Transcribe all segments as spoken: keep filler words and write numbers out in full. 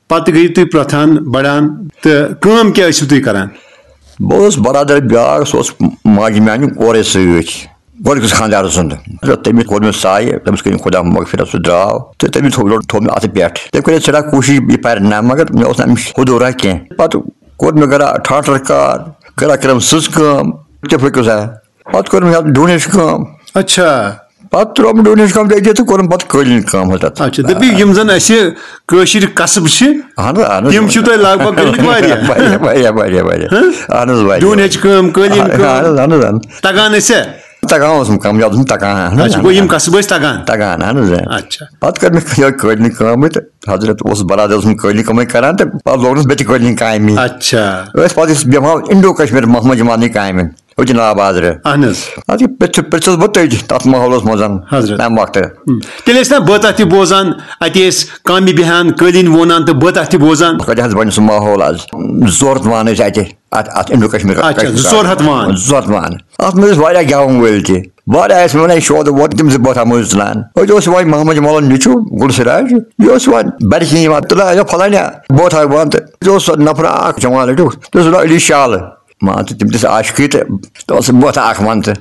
पत गई तुम प्रथान बढ़ान तो कम क्या तुम करान? बहुत बरादर ब्याह सोच माज मान और गोरकस खानदार सुंद तमिस कोर मे साय तमिस कर खुदा मगफिरत सह द्राव तो तमिस थो मे अत पे तम कर सड़ा कोशिश यह पर ना मगर मे अमिस हुदूरा कह पे कोर मे गरा ठाटर कार गरा करम सज कम ते फकस पे कोर मे डूनिश कम। अच्छा पे त्रो मे डूनिश कम दे तो कोर पे कलिन कम हजरत। अच्छा दपी यम जन असे कशिर कसब छ अहन अहन तिम छु तय लगभग गलिक वारिया वारिया वारिया वारिया अहन वारिया डूनिश कम कलिन कम अहन अहन तगान असे तगान ओसम कम याद तगान। अच्छा गो यम कसब तगान तगान अहन अच्छा पे कर मे कलिन कम तो हजरत उस बरादर उस कलिन कम करान तो पे लोगस बेत कलिन काम। अच्छा पे बेमा इंडो कश्मीर मोहम्मद जमानी काम जनाब आजर पे पे बह तज तथ माहौल मजान तम वक्त तेल ना बह तथ बोजान अत कामि बेहान कलिन वोनान तो बह तथ बोजान बन सह माहौल आज जोरत वन अत इंडो कश्मीर जोरत वन जोरत वन अत मे गेवन वल तह वन शोद वो तम बथा मज तुलान वो मोहम्मद जमाल नीचू गुल सिराज यह वन बरकी तुला फलाना बोथा वन तो नफर जवान तो अली शाल मान तो तम आशिकी तो बोथा अख वन तो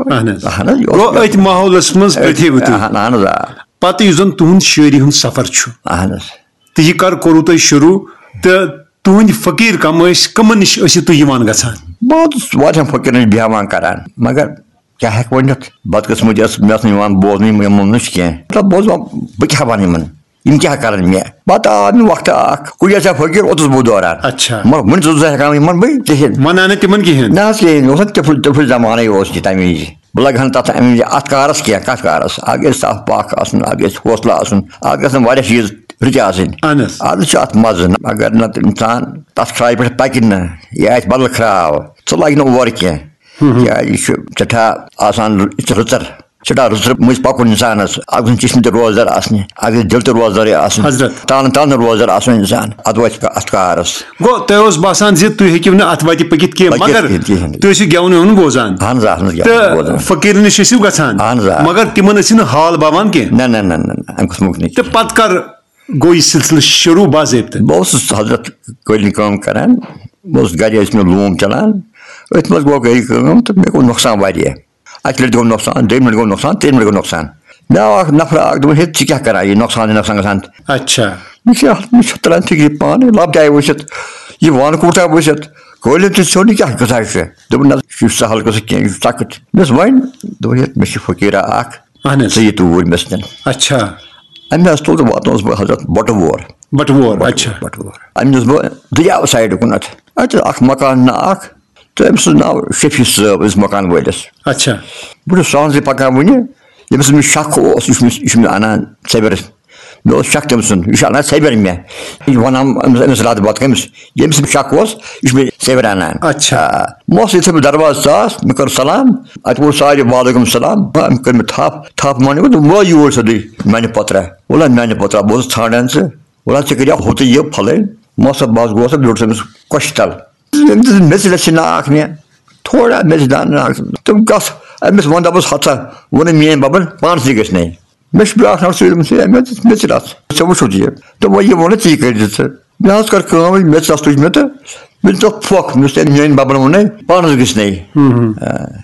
अत माहौलस मज पे जन तुहद शायरी हूं सफर अहन तो यह कर कोरू तुम शुरू तो तुहद फकीर कम कमन नश तुम गसान? बहुत वारिया फकीर नश बेहवान करान मगर क्या हेक वनित बदकिस्मत मे बोजन यमो नश कह मतलब बोज बह क्या वन इन यम क्या कर मे पे आव मे वक्त कुछ फकीर ओतस बह दौरान। अच्छा मगर वन हेकान मन बह कहें मना तिमन कहें ना कहें तिफुल तिफुल जमाने तमे वज बह लगन तथ अत कारस कह कथ कारस अ साफ पाक आसन अ हौसला आसन अ गन चीज रच आन अत मज अगर न इंसान तथ खराय पे पक न यह आ बदल खराब सह लग और कह क्या यह सठा आसान रुचर सठा रुचर मज पकुन इंसानस अगर जिसम तो रोजदार आसने अगर दिल तो रोजदार आसन तान तान रोजदार आसन इंसान अत वत अत कारस गो तुम बसान तुम हेकिव अत वत पकित कह मगर तुम गेवन वेवन बोजान तो फकीर नश गसान मगर तिमन हाल बावान कह ना ना ना ना अमुक मुक तो पत कर गो यह सिलसिल शुरू बाज़ाब्त? बह हजरत कलिन कम करान बह गर मे लूम चलान अथ मज गो गर कम तो मे गो नुकसान वारिया अक लट गो नुकसान दोम लट गो नुकसान त्रेम लट गो नुकसान मे आव नफर दोपन हे क्या करान यह नुकसान नुकसान गसान। अच्छा मे तलान फिक्र पान लब जाए वसित यह वन कूटा वसित कलिन तो सोन क्या गसा दोपन ना सहल गस कह सख्त मे वन दोपन मे फकीरा अख सह यह तूर मे सन। अच्छा अमे तुल तो वात बह हजरत बटवोर बटवोर अच्छा बटवोर अमे बह दरियाव साइड कुन अत मकान ना अख तो अम्स नाव शफी साहब मकान वलिस। अच्छा बह सहन पकान वन यमस मे शक यह अनान सबर मे शक तम सुन यह अनान सबर मे वन अमिस रात बात कमिस यमस शक यह मे सबर अनान। अच्छा मोस ये दरवाज सास मे कर सलाम अत वो सारे वालेकुम सलाम अम कर मे थप थप मान वो यूर सदी माने पत्रा वोला माने पत्रा बहुत छाड़ान से वोला चे कर होते ये फले मोस बास गोस ब्यूट से क्वेश्चन मेज लक्षना आख मे थोड़ा मेज दान तुम कस अमिस वन दबस हथा वन मेन बबन पान से गस नहीं मे ब्रा से मेज रात से वो ये तो वो ये वो ची कर मे कर कम मे तुज मे तो मे तो फोक मे मेन बबन वन पान गस नहीं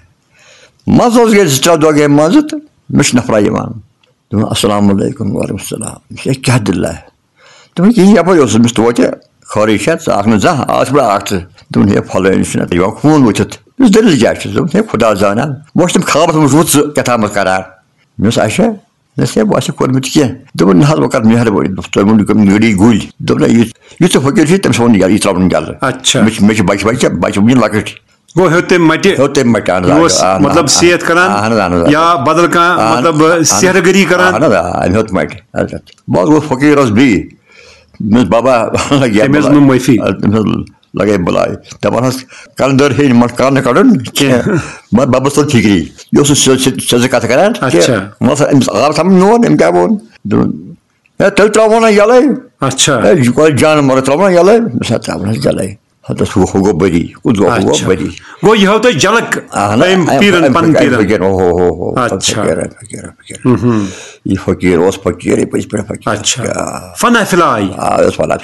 मज गए दो गए मज तो मे नफरा दोपन अस्सलाम वालेकुम वालेकुम सलाम क्या दिल्ला दोपन कहीं यप तो खरी थ जा आज बड़ा अख दोपन हे फल खून वुथित दिल क्या दोपन खुदा जाना वो तम खाब वुत क्या करार मे अच्छा नसे बह कोर्मुत कह दोपन ना वो कर मेहरबानी तुम गड़ी गुल दोपन युथ फकीर तम वो यह त्रावन गल। अच्छा मे बच बच बच वन लकट गो हेत मट हेत मट मतलब सेहत करान या बदल का मतलब सेहरगरी करान हेत मट बह गो फकीर बी बाबा माफी लगे बुलाए दपान कलंदर हे मन कान कड़न कह बबस तो फिक्री यह सज कथ करान मस आव थम नोन अम क्या वो तेल त्रावन यले। अच्छा जान मर त्रावन यले त्रावन जले हतस वो गो बरी उद गो गो बरी गो यह तो जलक पीरन पन पीरन ओ हो हो अच्छा फकीर फकीर ये फकीर ओस फकीर पे फकीर। अच्छा फना फिलाई आ फना